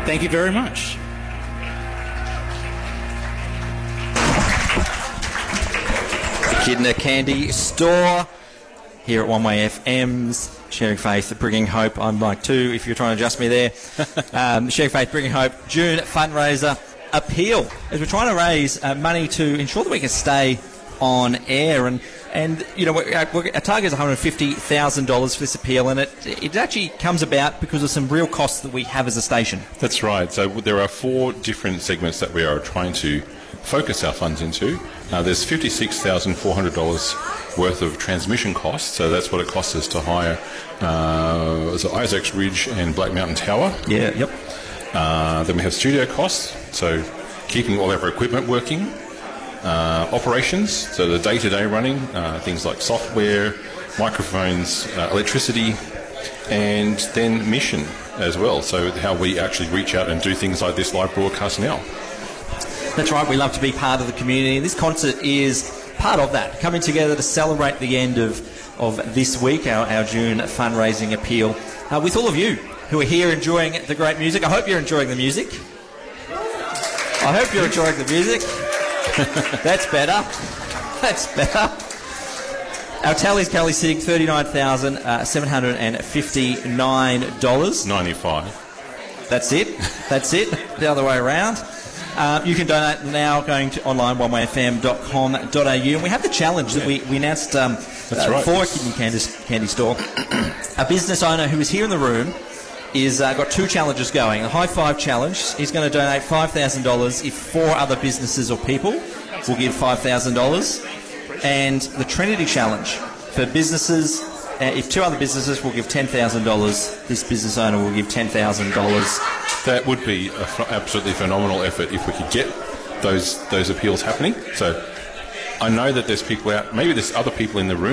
Thank you very much. Echidna Candy Store here at One Way FM's Sharing Faith, Bringing Hope. I'm Mike too, if you're trying to adjust me there. Sharing Faith, Bringing Hope, June fundraiser appeal. As we're trying to raise money to ensure that we can stay on air. And you know, our target is $150,000 for this appeal, and it actually comes about because of some real costs that we have as a station. That's right. So there are 4 different segments that we are trying to focus our funds into. There's $56,400 worth of transmission costs, so that's what it costs us to hire so Isaacs Ridge and Black Mountain Tower. Yeah, yep. Then we have studio costs, so keeping all of our equipment working. Operations, so the day-to-day running, things like software, microphones, electricity, and then mission as well, so how we actually reach out and do things like this live broadcast now. That's right, we love to be part of the community. This concert is part of that, coming together to celebrate the end of this week, our June fundraising appeal, with all of you who are here enjoying the great music. I hope you're enjoying the music. I hope you're enjoying the music. That's better. That's better. Our tally's currently sitting $39,759. 95. That's it. That's it. The other way around. You can donate now going to online onewayfm.com.au, and we have the challenge that we announced right. for Echidna Candy Store. A business owner who is here in the room is got 2 challenges going. A high five challenge. He's going to donate $5,000 if 4 other businesses or people will give $5,000, and the Trinity challenge for businesses. If 2 other businesses will give $10,000, this business owner will give $10,000. That would be an absolutely phenomenal effort if we could get those appeals happening. So I know that there's people out, maybe there's other people in the room